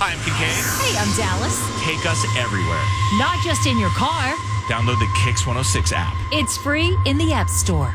Hi, I'm Kincaid. Hey, I'm Dallas. Take us everywhere. Not just in your car. Download the Kix 106 app. It's free in the App Store.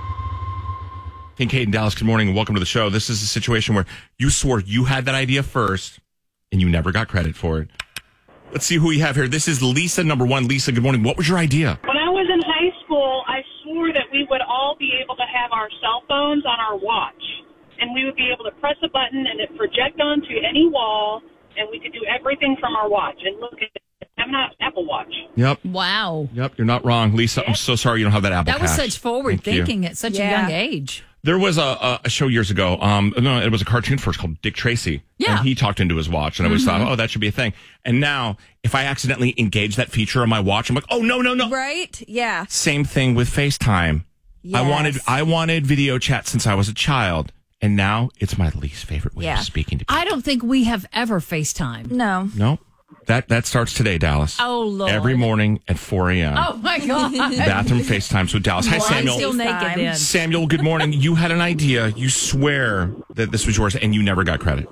Kincaid and Dallas, good morning and welcome to the show. This is a situation where you swore you had that idea first and you never got credit for it. Let's see who we have here. This is Lisa, number one. Lisa, good morning. What was your idea? When I was in high school, I swore that we would all be able to have our cell phones on our watch. And we would be able to press a button and it project onto any wall, and we could do everything from our watch. And look at it. I'm not Apple Watch. Yep. Wow. Yep, you're not wrong. Lisa, I'm so sorry you don't have that Apple That was Patch. such forward thinking at such a young age. There was a show years ago. No, it was a cartoon first called Dick Tracy. Yeah. And he talked into his watch, and I always thought, oh, that should be a thing. And now, if I accidentally engage that feature on my watch, I'm like, oh, no. Right? Yeah. Same thing with FaceTime. Yes. I wanted video chat since I was a child, and now it's my least favorite way of speaking to people. I don't think we have ever FaceTime. No. No. That starts today, Dallas. Oh, Lord. Every morning at 4 a.m. Oh, my God. Bathroom FaceTimes with Dallas. Hi, Well, I'm Samuel. still naked then. Samuel, good morning. You had an idea. You swear that this was yours, and you never got credit.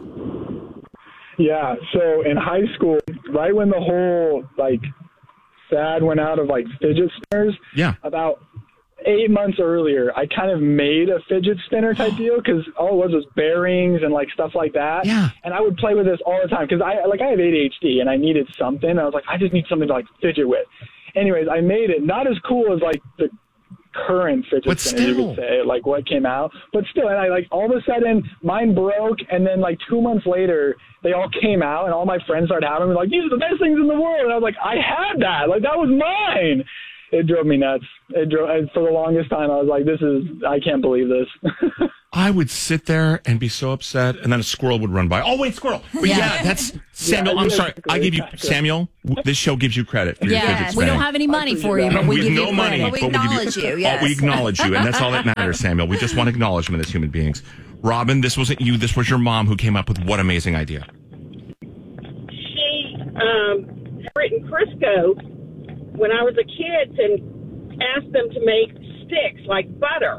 Yeah, so in high school, right when the whole, fad went out of, fidget spinners, about 8 months earlier, I kind of made a fidget spinner type deal because all it was bearings and, stuff like that. Yeah. And I would play with this all the time because I have ADHD and I needed something. I was like, I just need something to, fidget with. Anyways, I made it. Not as cool as, the current fidget spinner, you could say, what came out. But still, and I, all of a sudden, mine broke, and then, 2 months later, they all came out, and all my friends started having them. These are the best things in the world. And I was like, I had that. That was mine. It drove me nuts. For the longest time, I was like, I can't believe this. I would sit there and be so upset, and then a squirrel would run by. Oh, wait, squirrel. But that's Samuel. I'm sorry. I give you, Samuel, this show gives you credit for your fidget We spinning. don't have any money for you, but we give you no money, credit. But we but acknowledge you, yes. We acknowledge you, and that's all that matters, Samuel. We just want acknowledgement as human beings. Robin, this wasn't you. This was your mom who came up with what amazing idea. She had written Crisco when I was a kid and asked them to make sticks like butter.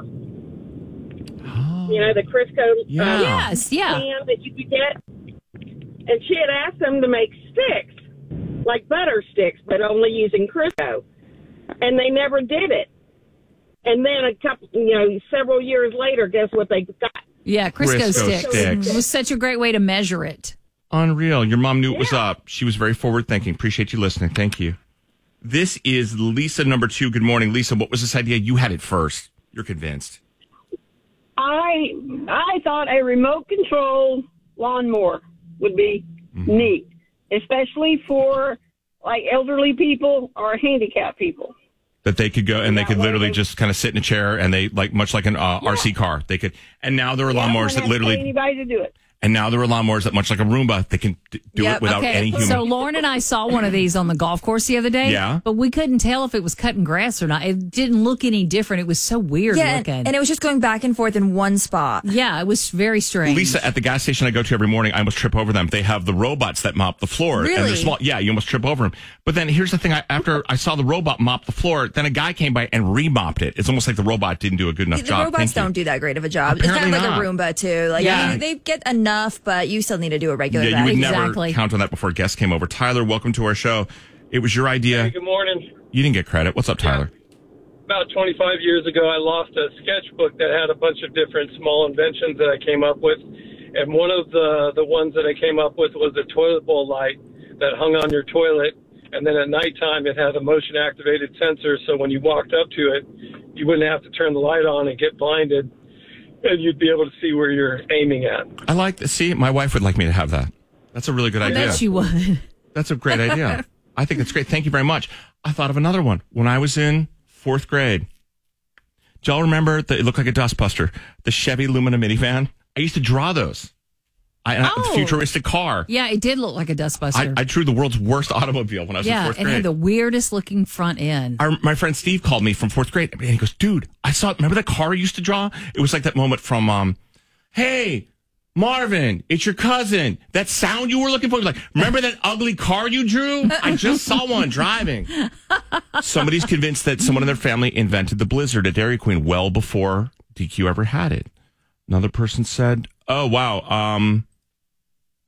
Oh. You know, the Crisco Yes, can that you could get. And she had asked them to make sticks, like butter sticks, but only using Crisco. And they never did it. And then several years later, guess what they got? Yeah, Crisco sticks. sticks. It was such a great way to measure it. Unreal. Your mom knew it was up. She was very forward thinking. Appreciate you listening. Thank you. This is Lisa, number two. Good morning, Lisa. What was this idea? You had it first. You're convinced. I thought a remote control lawnmower would be neat, especially for elderly people or handicapped people. That they could go and they could literally just kind of sit in a chair and they much like an RC car. They could, and now there are lawnmowers that literally anybody to do it. And now there are lawnmowers that, much like a Roomba, they can do it without any human. So Lauren and I saw one of these on the golf course the other day. Yeah. But we couldn't tell if it was cutting grass or not. It didn't look any different. It was so weird looking. And it was just going back and forth in one spot. Yeah, it was very strange. Lisa, at the gas station I go to every morning, I almost trip over them. They have the robots that mop the floor. Really? And they're small. Yeah, you almost trip over them. But then here's the thing. After I saw the robot mop the floor, then a guy came by and remopped it. It's almost like the robot didn't do a good enough The job. robots don't do that great of a job. Apparently it's kind of like not. a Roomba, too. They get enough, but you still need to do a regular Yeah, you would vacuum. never count on that before guests came over. Tyler, welcome to our show. It was your idea. Hey, good morning. You didn't get credit. What's up, Tyler? About 25 years ago, I lost a sketchbook that had a bunch of different small inventions that I came up with. And one of the ones that I came up with was a toilet bowl light that hung on your toilet. And then at nighttime, it had a motion-activated sensor, so when you walked up to it, you wouldn't have to turn the light on and get blinded, and you'd be able to see where you're aiming at. I like to see. My wife would like me to have that. That's a really good idea. I bet you would. That's a great idea. I think it's great. Thank you very much. I thought of another one. When I was in fourth grade, do y'all remember it looked like a dustbuster, the Chevy Lumina minivan? I used to draw those. A futuristic car. Yeah, it did look like a dustbuster. I drew the world's worst automobile when I was in fourth grade. It had the weirdest looking front end. My friend Steve called me from fourth grade, and he goes, dude, remember that car I used to draw? It was like that moment from, hey, Marvin, it's your cousin. That sound you were looking for. Like, remember that ugly car you drew? I just saw one driving. Somebody's convinced that someone in their family invented the Blizzard at Dairy Queen well before DQ ever had it. Another person said, oh, wow,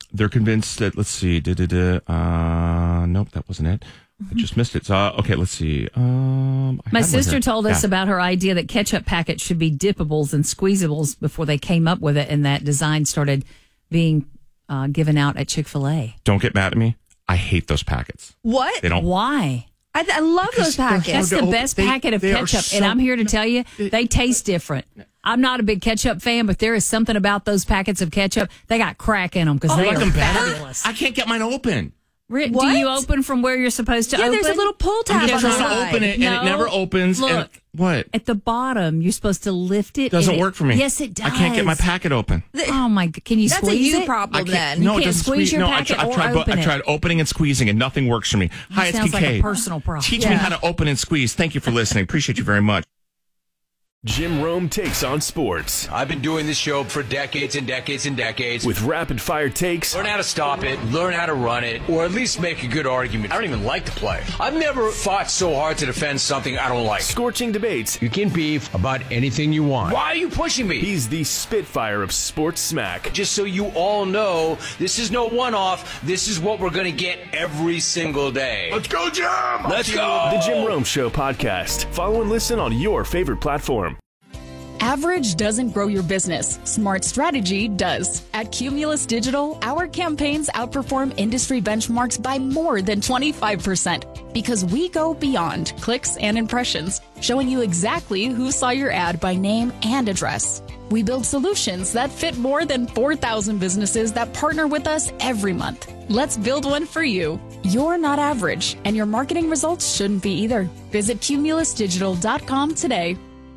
They're convinced that, let's see, nope, that wasn't it. I just missed it. So, okay, let's see. My sister told us about her idea that ketchup packets should be dippables and squeezables before they came up with it, and that design started being given out at Chick-fil-A. Don't get mad at me. I hate those packets. What? They don't. Why? I love those packets. That's the best packet of ketchup, and I'm here to tell you, they taste different. I'm not a big ketchup fan, but there is something about those packets of ketchup. They got crack in them because they like are them fabulous. I can't get mine open. Do you open from where you're supposed to open? Yeah, there's a little pull tab I'm on just the trying to side. open it, and it never opens. Look. And what? At the bottom, you're supposed to lift it. Doesn't work for me. Yes, it does. I can't get my packet open. Oh, my God. Can you That's squeeze a you it? problem then. No, You it can't doesn't squeeze your No, packet or I open it. tried opening and squeezing, and nothing works for me. Hi, it's Sounds like a Kincaid. personal problem. Teach me how to open and squeeze. Thank you for listening. Appreciate you very much. Jim Rome takes on sports. I've been doing this show for decades and decades and decades. With rapid-fire takes. Learn how to stop it, learn how to run it, or at least make a good argument. I don't even like to play. I've never fought so hard to defend something I don't like. Scorching debates. You can beef about anything you want. Why are you pushing me? He's the Spitfire of sports smack. Just so you all know, this is no one-off. This is what we're going to get every single day. Let's go, Jim! Let's go! The Jim Rome Show podcast. Follow and listen on your favorite platform. Average doesn't grow your business. Smart strategy does. At Cumulus Digital, our campaigns outperform industry benchmarks by more than 25% because we go beyond clicks and impressions, showing you exactly who saw your ad by name and address. We build solutions that fit more than 4,000 businesses that partner with us every month. Let's build one for you. You're not average, and your marketing results shouldn't be either. Visit cumulusdigital.com today.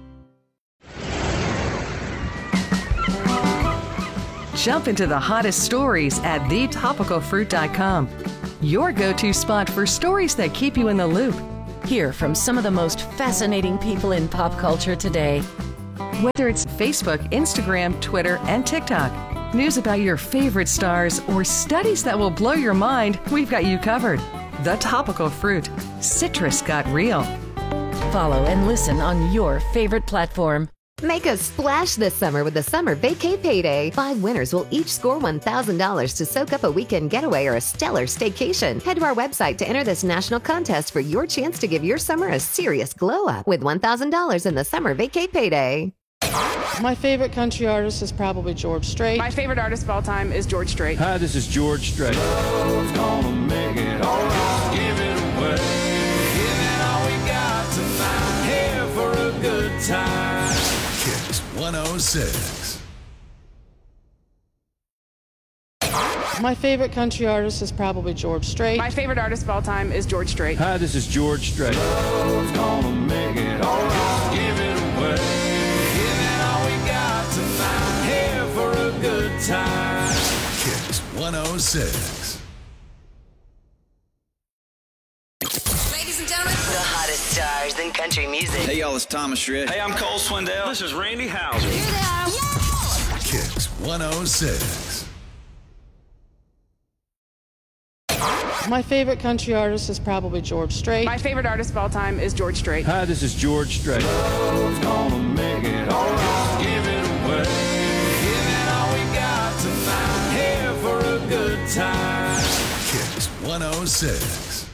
Jump into the hottest stories at thetopicalfruit.com. Your go-to spot for stories that keep you in the loop. Hear from some of the most fascinating people in pop culture today. Whether it's Facebook, Instagram, Twitter, and TikTok, news about your favorite stars, or studies that will blow your mind, we've got you covered. The Topical Fruit. Citrus got real. Follow and listen on your favorite platform. Make a splash this summer with the Summer Vacay Payday. 5 winners will each score $1,000 to soak up a weekend getaway or a stellar staycation. Head to our website to enter this national contest for your chance to give your summer a serious glow up with $1,000 in the Summer Vacay Payday. My favorite country artist is probably George Strait. My favorite artist of all time is George Strait. Hi, this is George Strait. Love's gonna make it all right. Give it away. Give it all we got tonight. Here for a good time. Kicks 106. My favorite country artist is probably George Strait. My favorite artist of all time is George Strait. Hi, this is George Strait. Love's gonna make it all right. Give it away. Give it all we got tonight. Here for a good time. Kicks 106. Ladies and gentlemen, the hottest stars in country music. Hey, y'all, it's Thomas Shred. Hey, I'm Cole Swindell. This is Randy Houser. Here they are. Yeah! Kicks 106. My favorite country artist is probably George Strait. My favorite artist of all time is George Strait. Hi, this is George Strait. Love's gonna make it all right. Give it away. Give it all we got tonight. Here for a good time. Kicks 106.